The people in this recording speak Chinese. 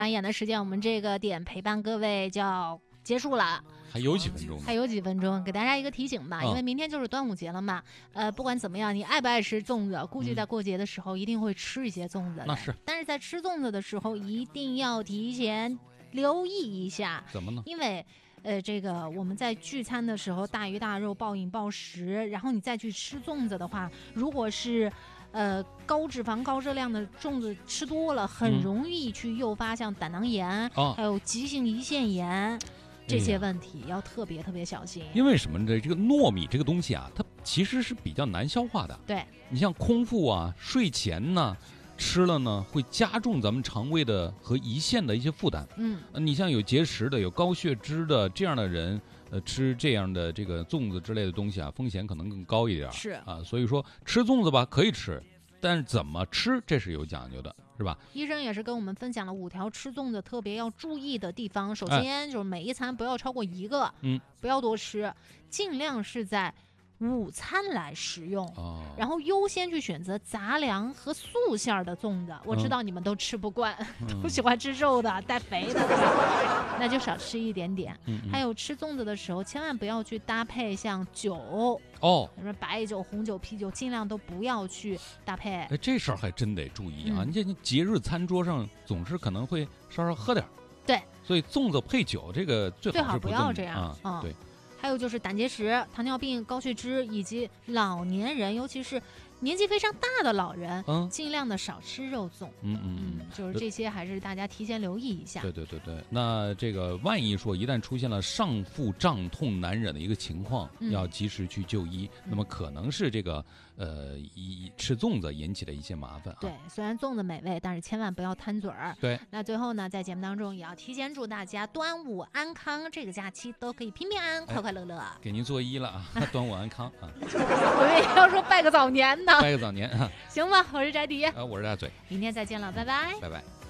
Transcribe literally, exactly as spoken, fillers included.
眨眼的时间，我们这个点陪伴各位就要结束了。 还有几分钟呢？ 还有几分钟，给大家一个提醒吧， 嗯、 因为明天就是端午节了嘛。呃，不管怎么样，你爱不爱吃粽子，估计在过节的时候一定会吃一些粽子的。 那是。 但是在吃粽子的时候，一定要提前留意一下。 怎么呢？ 因为。呃，这个我们在聚餐的时候，大鱼大肉、暴饮暴食，然后你再去吃粽子的话，如果是呃高脂肪、高热量的粽子吃多了，很容易去诱发像胆囊炎， 嗯、 还有急性胰腺炎。这些问题要特别特别小心， 因为什么呢？这个糯米这个东西啊，它其实是比较难消化的。 对， 你像空腹啊、睡前呢吃了呢，会加重咱们肠胃的和胰腺的一些负担。 嗯， 呃、你像有结石的、有高血脂的这样的人，呃，吃这样的这个粽子之类的东西啊，风险可能更高一点。 是啊，所以说吃粽子吧可以吃，但是怎么吃这是有讲究的。是吧？ 医生也是跟我们分享了五条吃粽子特别要注意的地方。首先就是每一餐不要超过一个， 嗯， 不要多吃，尽量是在午餐来食用， 哦， 然后优先去选择杂粮和素馅儿的粽子。我知道你们都吃不惯， 嗯、 都喜欢吃肉的、带肥的，那就少吃一点点。 嗯嗯、 还有吃粽子的时候，千万不要去搭配像酒哦， 什么白酒、红酒、啤酒，尽量都不要去搭配。 哎，这事儿还真得注意啊！ 嗯、 你这节日餐桌上总是可能会稍稍喝点儿， 对， 所以粽子配酒这个最好最好不要这样啊。 嗯、 对。 还有就是胆结石、糖尿病、高血脂以及老年人，尤其是年纪非常大的老人， 嗯， 尽量的少吃肉粽。 嗯嗯嗯， 就是这些还是大家提前留意一下。 对对对对，那这个万一说一旦出现了上腹胀痛难忍的一个情况， 嗯、 要及时去就医。嗯、那么可能是这个呃一吃粽子引起的一些麻烦、啊。 对，虽然粽子美味，但是千万不要贪嘴儿。 对。 那最后呢，在节目当中也要提前祝大家端午安康，这个假期都可以平平安安、快快乐乐。 哎、给您作揖了啊，端午安康啊！ 我也要说拜个早年呢。 拜个早年啊！ 行吧，我是翟迪， 啊，我是大嘴， 明天再见了，拜拜， 拜拜。